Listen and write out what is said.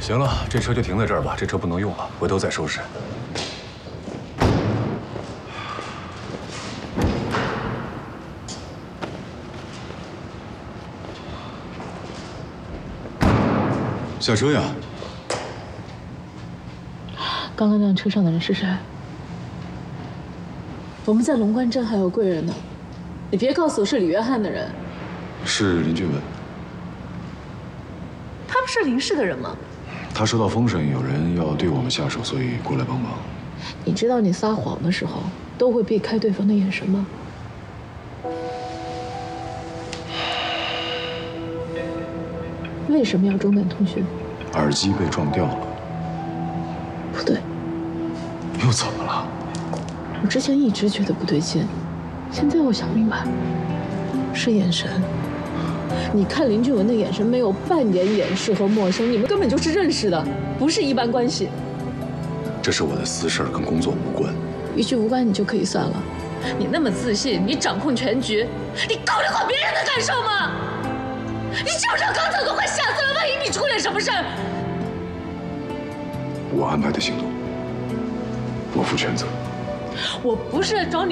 行了，这车就停在这儿吧，这车不能用了，回头再收拾。下车呀！ 刚刚那辆车上的人是谁？我们在龙关镇还有贵人呢，你别告诉我是李约翰的人。 是林俊文。 他不是林氏的人吗？ 他收到风声，有人要对我们下手，所以过来帮忙。 你知道你撒谎的时候都会避开对方的眼神吗？为什么要中断通讯？ 耳机被撞掉了。 不对， 又怎么了？ 我之前一直觉得不对劲，现在我想明白，是眼神。你看林俊文的眼神没有半点掩饰和陌生，你们根本就是认识的，不是一般关系。 这是我的私事，跟工作无关。 与其无关，你就可以算了。你那么自信，你掌控全局，你考虑过别人的感受吗？你知不知道刚才我都快吓死了？万一你出点什么事儿， 我安排的行动，我负全责。 我不是在找你。